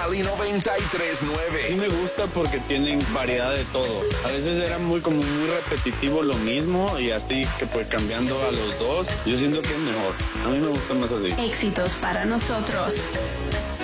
Cali 93.9. Sí me gusta porque tienen variedad de todo. A veces era muy repetitivo lo mismo y así que pues cambiando a los dos, yo siento que es mejor. A mí me gusta más así. Éxitos para nosotros.